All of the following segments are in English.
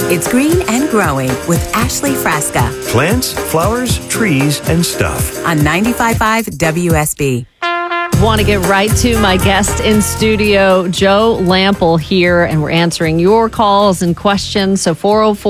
It's Green and Growing with Ashley Frasca Plants, flowers, trees, and stuff. on 95.5 WSB. Want to get right to my guest in studio, Joe Lample here, and we're answering your calls and questions. So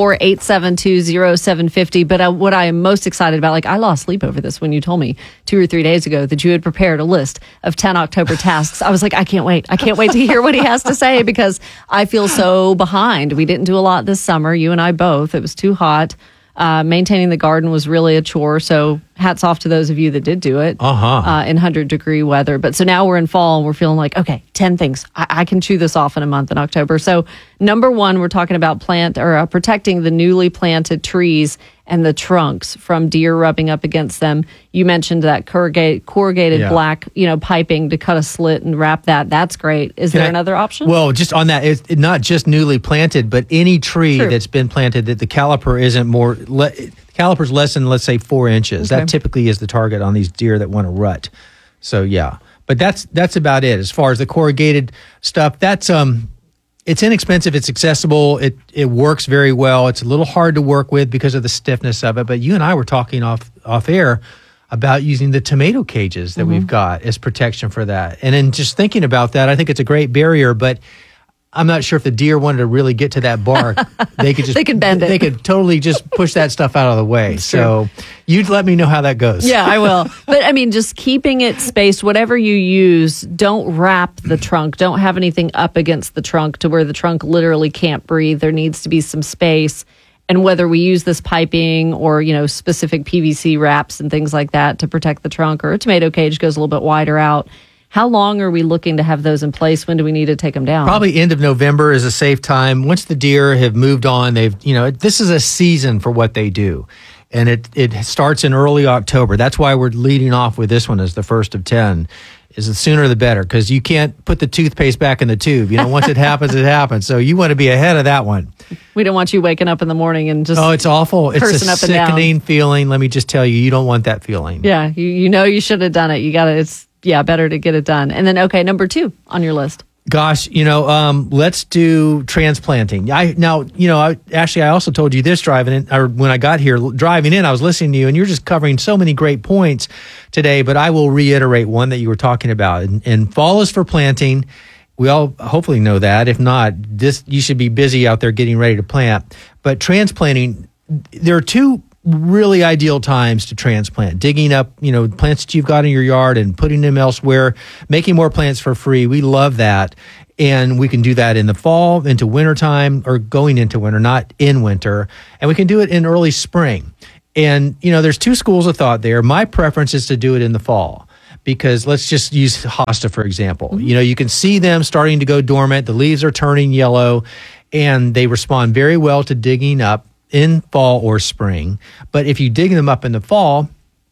404-872-0750. But what I am most excited about, like I lost sleep over this when you told me 2 or 3 days ago that you had prepared a list of 10 October tasks. I was like, I can't wait. I can't wait to hear what he has to say because I feel so behind. We didn't do a lot this summer, you and I both. It was too hot. Maintaining the garden was really a chore. So hats off to those of you that did do it in 100-degree weather. But so now we're in fall and we're feeling like, okay, 10 things. I can chew this off in a month in October. So number one, we're talking about protecting the newly planted trees and the trunks from deer rubbing up against them. You mentioned that corrugated black, piping to cut a slit and wrap that. That's great. Is there another option? Well, just on that, it's not just newly planted, but any tree that's been planted that the caliper isn't caliper's less than, let's say, 4 inches. Okay. That typically is the target on these deer that want to rut. So yeah, but that's about it as far as the corrugated stuff. That's it's inexpensive. It's accessible. It works very well. It's a little hard to work with because of the stiffness of it. But you and I were talking off air about using the tomato cages that we've got as protection for that. And then just thinking about that, I think it's a great barrier. But I'm not sure if the deer wanted to really get to that bark. They could bend it. They could totally just push that stuff out of the way. So you'd let me know how that goes. Yeah, I will. But I mean, just keeping it spaced, whatever you use, don't wrap the trunk. Don't have anything up against the trunk to where the trunk literally can't breathe. There needs to be some space. And whether we use this piping or, specific PVC wraps and things like that to protect the trunk, or a tomato cage goes a little bit wider out. How long are we looking to have those in place? When do we need to take them down? Probably end of November is a safe time. Once the deer have moved on, this is a season for what they do. And it starts in early October. That's why we're leading off with this one as the first of 10. Is the sooner the better, because you can't put the toothpaste back in the tube. Once it happens, it happens. So you want to be ahead of that one. We don't want you waking up in the morning and just it's awful. It's a up and down. sickening feeling. Let me just tell you, you don't want that feeling. Yeah, you should have done it. You got to. It's better to get it done. And then number 2 on your list. Gosh, let's do transplanting. Ashley, I also told you this when I got here, driving in, I was listening to you and you're just covering so many great points today, but I will reiterate one that you were talking about. And fall is for planting. We all hopefully know that. If not, you should be busy out there getting ready to plant. But transplanting, there are 2 really ideal times to transplant. Digging up, plants that you've got in your yard and putting them elsewhere, making more plants for free. We love that. And we can do that in the fall, into wintertime, or going into winter, not in winter. And we can do it in early spring. And, there's 2 schools of thought there. My preference is to do it in the fall. Because let's just use hosta, for example. Mm-hmm. You can see them starting to go dormant. The leaves are turning yellow. And they respond very well to digging up in fall or spring. But if you dig them up in the fall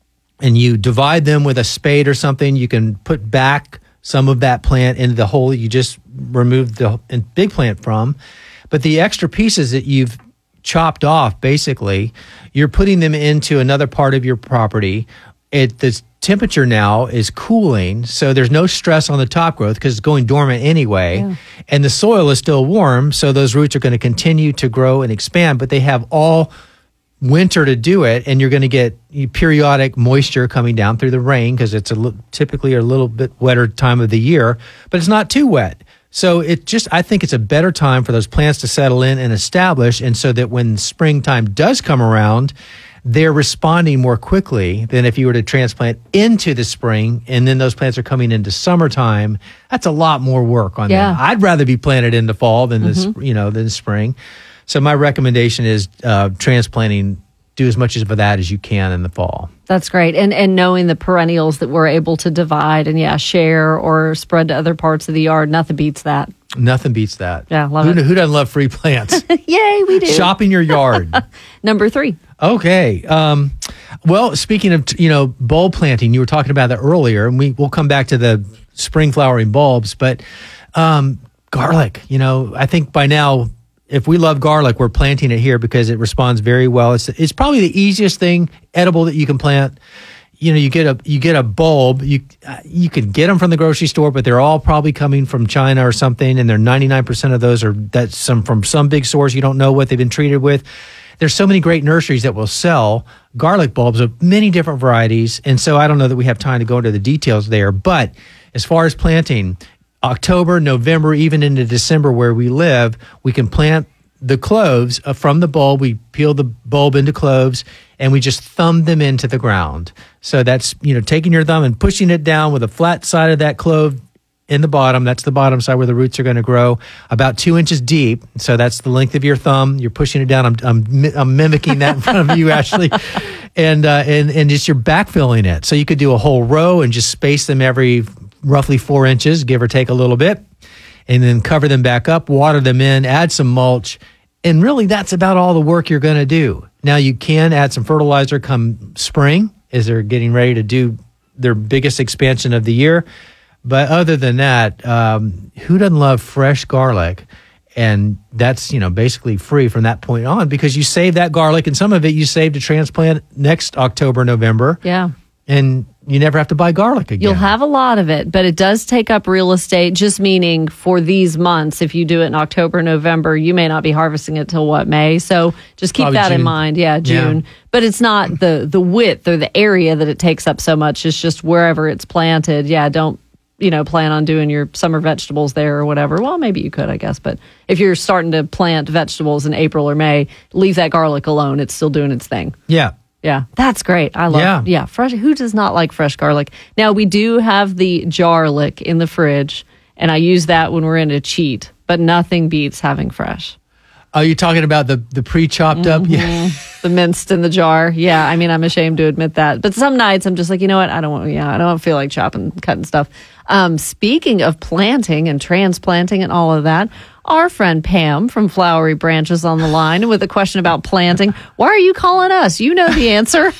and you divide them with a spade or something, you can put back some of that plant into the hole that you just removed the big plant from. But the extra pieces that you've chopped off, basically, you're putting them into another part of your property. The temperature now is cooling, so there's no stress on the top growth because it's going dormant anyway. Yeah. And the soil is still warm, so those roots are going to continue to grow and expand, but they have all winter to do it, and you're going to get periodic moisture coming down through the rain because it's typically a little bit wetter time of the year, but it's not too wet. So I think it's a better time for those plants to settle in and establish, and so that when springtime does come around, they're responding more quickly than if you were to transplant into the spring and then those plants are coming into summertime. That's a lot more work on them. I'd rather be planted in the fall than than spring. So my recommendation is transplanting. Do as much of that as you can in the fall. That's great. And knowing the perennials that we're able to divide and share or spread to other parts of the yard, nothing beats that. Nothing beats that. Yeah, love it. Who doesn't love free plants? Yay, we do. Shopping your yard. Number 3. Okay. Well, speaking of, bulb planting, you were talking about that earlier, and we'll come back to the spring flowering bulbs, but garlic, I think by now, if we love garlic, we're planting it here because it responds very well. It's probably the easiest thing edible that you can plant. you get a bulb. You can get them from the grocery store, but they're all probably coming from China or something, and they're 99% of those are from some big source. You don't know what they've been treated with. There's so many great nurseries that will sell garlic bulbs of many different varieties, and so I don't know that we have time to go into the details there. But as far as planting, October, November, even into December where we live, we can plant the cloves from the bulb. We peel the bulb into cloves, and we just thumb them into the ground. So that's, taking your thumb and pushing it down with a flat side of that clove in the bottom. That's the bottom side where the roots are going to grow, about 2 inches deep. So that's the length of your thumb. You're pushing it down. I'm mimicking that in front of you, Ashley. And just you're backfilling it. So you could do a whole row and just space them every roughly 4 inches, give or take a little bit, and then cover them back up, water them in, add some mulch. And really, that's about all the work you're going to do. Now, you can add some fertilizer come spring as they're getting ready to do their biggest expansion of the year. But other than that, who doesn't love fresh garlic? And that's, basically free from that point on, because you save that garlic, and some of it you save to transplant next October, November. Yeah. And you never have to buy garlic again. You'll have a lot of it, but it does take up real estate, just meaning for these months, if you do it in October, November, you may not be harvesting it till May. So just keep Probably that June. in mind. Yeah, June. Yeah. But it's not the width or the area that it takes up so much. It's just wherever it's planted. Yeah, don't, plan on doing your summer vegetables there or whatever. Well, maybe you could, I guess. But if you're starting to plant vegetables in April or May, leave that garlic alone. It's still doing its thing. Yeah. Yeah, that's great. I love fresh. Who does not like fresh garlic? Now, we do have the jarlic in the fridge, and I use that when we're in a cheat, but nothing beats having fresh. Are you talking about the pre-chopped up? Yeah. The minced in the jar. Yeah, I mean, I'm ashamed to admit that. But some nights I'm just like, you know what? I don't feel like chopping, cutting stuff. Speaking of planting and transplanting and all of that, our friend Pam from Flowery Branch is on the line with a question about planting. Why are you calling us? You know the answer.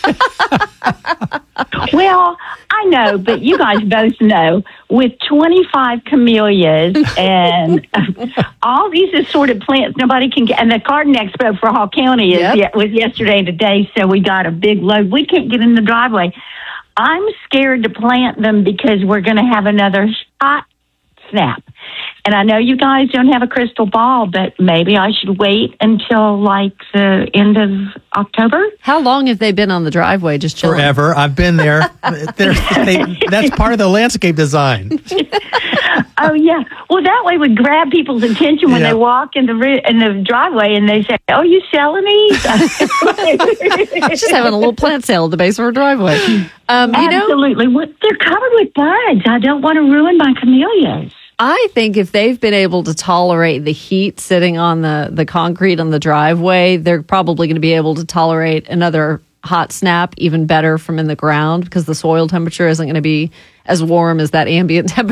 Well, I know, but you guys both know, with 25 camellias and all these assorted plants nobody can get, and the Garden Expo for Hall County was yesterday and today, so we got a big load. We can't get in the driveway. I'm scared to plant them because we're going to have another hot snap. And I know you guys don't have a crystal ball, but maybe I should wait until like the end of October. How long have they been on the driveway just chilling? Forever. I've been there. That's part of the landscape design. Oh, yeah. Well, that way would grab people's attention when they walk in the driveway and they say, "Oh, you selling these?" She's having a little plant sale at the base of her driveway. Absolutely. They're covered with buds. I don't want to ruin my camellias. I think if they've been able to tolerate the heat sitting on the concrete on the driveway, they're probably going to be able to tolerate another hot snap even better from in the ground, because the soil temperature isn't going to be as warm as that ambient temperature